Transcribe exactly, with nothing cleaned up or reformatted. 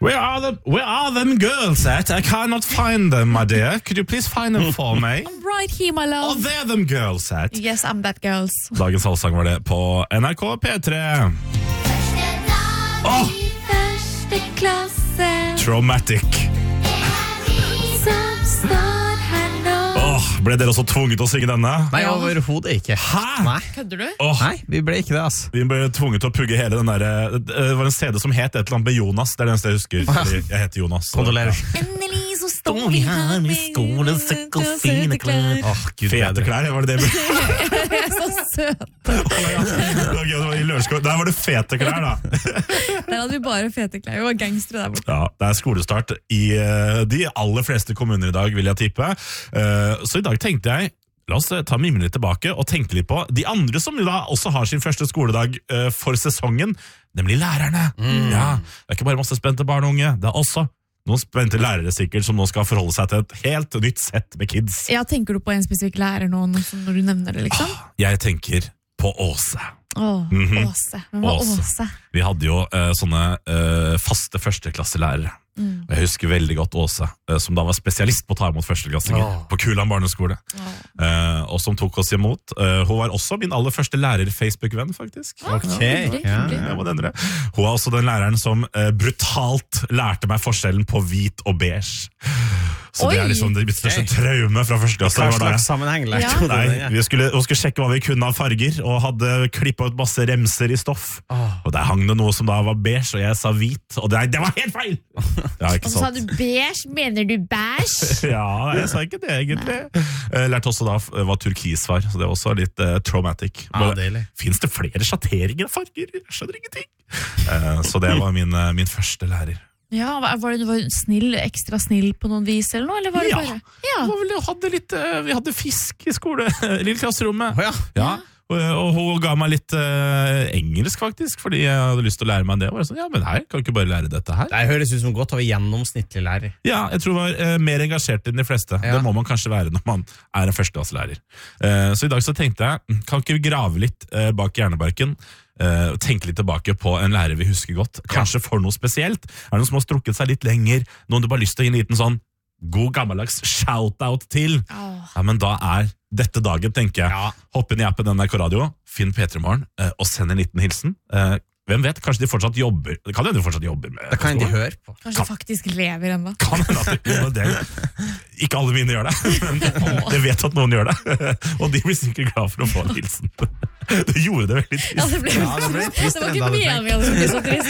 Where are, the, where are them girls at? I cannot find them, my dear. Could you please find them for me? I'm right here, my love. Oh, there them girls at. Yes, I'm that girls. Dagens allsang var det på N R K P tre. Oh! Første klasse. Traumatic. Som står her nå. Oh, ble dere også tvunget til å synge denne? Nei, overhodet ikke. Hæ? Nei. Kødder du? Oh, Nei, vi ble ikke det, ass. vi ble tvunget til å pugge hele den der. Det var en C D som het et eller annet med Jonas. Det er den eneste jeg husker. Fordi jeg heter Jonas. så- Kondolerer. Endelig så står vi her med skolen, søkk og fine klær. Åh, Gud, Fete bedre. klær, var det det? Jeg er så søt. Det var gøy, det var i Lørenskog. Der var det fete klær, da. Der hadde vi bare fete klær. Vi var gangstere der borte. Ja, det er skolestart i uh, de aller fleste kommuner i dag, vil jeg tippe. Uh, så i dag tenkte jeg, la oss ta mimene litt tilbake og tenke litt på de andre som da også har sin første skoledag uh, for sesongen, nemlig lærerne. Mm. Ja, det er ikke bare masse spente barn og unge, det er også noen spente lærere sikkert som nå skal forholde seg til et helt nytt sett med kids. Ja, tenker du på en spesifikk lærer nå når du nevner det, liksom? Jeg tenker på Åse. Åh, Mhm. Åse. Hvem var Åse. Åse? Vi hadde jo uh, sånne uh, faste førsteklasselærere. Mm. Og jeg husker veldig godt Åse, uh, som da var spesialist på å ta imot førsteklassinger Åh. på Kuland barneskole. Åh. Uh, og som tok oss imot. Uh, hun var også min aller første lærer-Facebook-venn, faktisk. Ok, hyggelig, ja, hyggelig. Jeg må nevne det. Hun var også den læreren som uh, brutalt lærte meg forskjellen på hvit og beige. Så det Oi. er liksom det mitt største Ok. traume fra første klasse. Hva var det. slags sammenheng lærte Ja. du Nei, det? vi skulle, hun skulle sjekke hva vi kunne av farger, og hadde klippet ut masse remser i stoff. Åh. Og der hang det noe som da var beige, og jeg sa hvit, og det, det var helt feil! Ja, ikke Og så sa sant? du beige, mener du beige? Ja, jeg sa ikke det egentlig. Jeg lærte også da f- hva turkis var, så det var også litt uh, traumatic. Ja, deilig. Finns det flere sjatteringer av farger? Jeg skjønner ingenting. Uh, så det var min, uh, min første lærer. Ja, var var du var du snill, ekstra snill på noen vis eller noe? Eller var det Ja. bare? Det Ja. var vel, jeg hadde litt, uh, vi hadde fisk i skole, lille klasserommet. Å ja. Ja, og, og hun ga meg litt uh, engelsk faktisk, fordi jeg hadde lyst til å lære meg det. Og jeg var sånn, ja, men her, kan du ikke bare lære dette her? Det høres ut som godt av en gjennomsnittlig lærer. Ja, jeg tror jeg var uh, mer engasjert enn de fleste. Ja. Det må man kanskje være når man er en førsteklasselærer. Uh, så i dag så tenkte jeg, kan ikke vi grave litt uh, bak hjernebarken, uh, og tenke litt tilbake på en lærer vi husker godt, kanskje for noe spesielt. Er det noen som har strukket seg litt lenger, noen du bare har lyst til å gi en liten sånn god gammeldags shout-out til? Åh. Ja, men da er dette dagen, tenker jeg. Ja. Hopp inn i appen N R K Radio, finn P tre Morgen, eh, og send en liten hilsen. Eh, hvem vet, kanskje de fortsatt jobber. Det kan hende de fortsatt jobber med Det kan de skolen. høre på. Kanskje jeg faktisk lever ennå. Kan hende at de, jo, det, ikke alle mine gjør det, men jeg vet at noen gjør det. Og de blir sikkert glad for å få en hilsen. Det gjorde det veldig trist. Ja, det ble, Ja, det ble trist det var enn ikke du hadde meningen at det skulle bli så trist.